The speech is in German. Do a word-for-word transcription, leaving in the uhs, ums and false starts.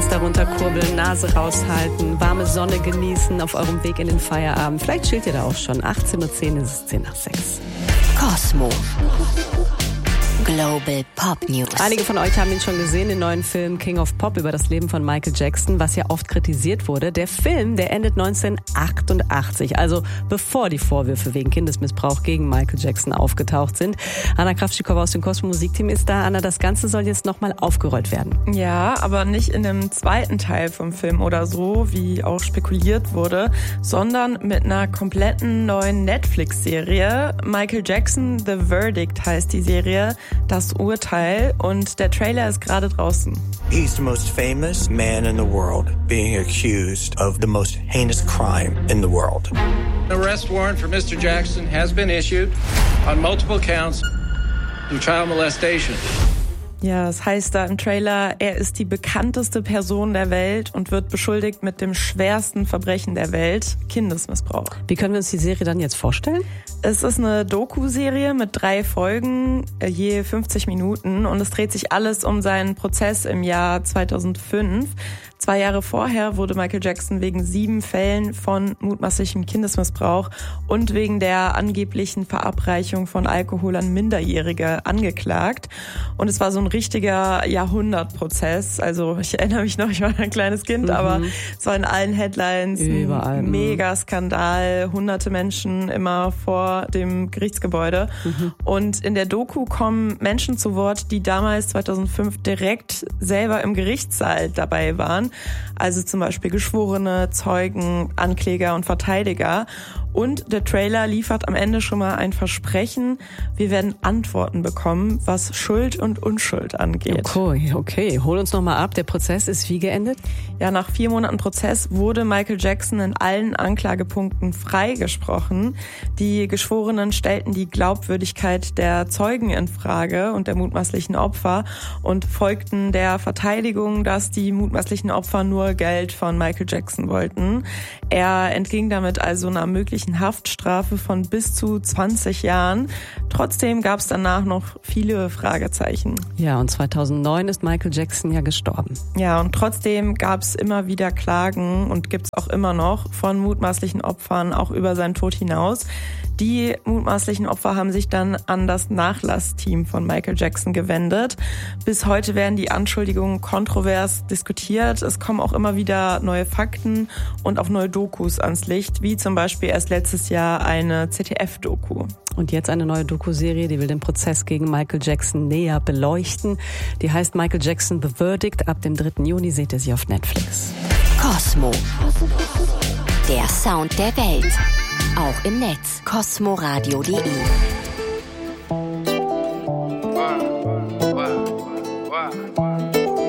Fenster runterkurbeln, Nase raushalten, warme Sonne genießen auf eurem Weg in den Feierabend. Vielleicht chillt ihr da auch schon. achtzehn Uhr zehn ist es zehn nach sechs. Cosmo. Global Pop News. Einige von euch haben ihn schon gesehen, den neuen Film King of Pop über das Leben von Michael Jackson, was ja oft kritisiert wurde. Der Film, der endet neunzehnhundertachtundachtzig, also bevor die Vorwürfe wegen Kindesmissbrauch gegen Michael Jackson aufgetaucht sind. Anna Kravtschikowa aus dem Cosmo Musikteam ist da. Anna, das Ganze soll jetzt nochmal aufgerollt werden. Ja, aber nicht in einem zweiten Teil vom Film oder so, wie auch spekuliert wurde, sondern mit einer kompletten neuen Netflix-Serie. Michael Jackson, The Verdict heißt die Serie. Das Urteil, und der Trailer ist gerade draußen. He's the most famous man in the world, being accused of the most heinous crime in the world. An arrest warrant for Mister Jackson has been issued on multiple counts of child molestation. Ja, das heißt da im Trailer, er ist die bekannteste Person der Welt und wird beschuldigt mit dem schwersten Verbrechen der Welt, Kindesmissbrauch. Wie können wir uns die Serie dann jetzt vorstellen? Es ist eine Doku-Serie mit drei Folgen, je fünfzig Minuten, und es dreht sich alles um seinen Prozess im Jahr zweitausendfünf. Zwei Jahre vorher wurde Michael Jackson wegen sieben Fällen von mutmaßlichem Kindesmissbrauch und wegen der angeblichen Verabreichung von Alkohol an Minderjährige angeklagt. Und es war so ein richtiger Jahrhundertprozess. Also ich erinnere mich noch, ich war ein kleines Kind, mhm. aber es war in allen Headlines überall. Ein Mega-Skandal, hunderte Menschen immer vor dem Gerichtsgebäude. Mhm. Und in der Doku kommen Menschen zu Wort, die damals zweitausendfünf direkt selber im Gerichtssaal dabei waren. Also zum Beispiel Geschworene, Zeugen, Ankläger und Verteidiger. Und der Trailer liefert am Ende schon mal ein Versprechen. Wir werden Antworten bekommen, was Schuld und Unschuld angeht. Okay, okay. Hol uns noch mal ab. Der Prozess ist wie geendet? Ja, nach vier Monaten Prozess wurde Michael Jackson in allen Anklagepunkten freigesprochen. Die Geschworenen stellten die Glaubwürdigkeit der Zeugen in Frage und der mutmaßlichen Opfer und folgten der Verteidigung, dass die mutmaßlichen Opfer nur Geld von Michael Jackson wollten. Er entging damit also einer möglichen Haftstrafe von bis zu zwanzig Jahren. Trotzdem gab es danach noch viele Fragezeichen. Ja, und zweitausendneun ist Michael Jackson ja gestorben. Ja, und trotzdem gab es immer wieder Klagen und gibt es auch immer noch von mutmaßlichen Opfern, auch über seinen Tod hinaus. Die mutmaßlichen Opfer haben sich dann an das Nachlassteam von Michael Jackson gewendet. Bis heute werden die Anschuldigungen kontrovers diskutiert. Es kommen auch immer wieder neue Fakten und auch neue Dokus ans Licht, wie zum Beispiel erst letztes Jahr eine Z D F-Doku. Und jetzt eine neue Doku-Serie, die will den Prozess gegen Michael Jackson näher beleuchten. Die heißt Michael Jackson The Verdict. Ab dem dritten Juni seht ihr sie auf Netflix. Cosmo. Der Sound der Welt. Auch im Netz. cosmoradio punkt de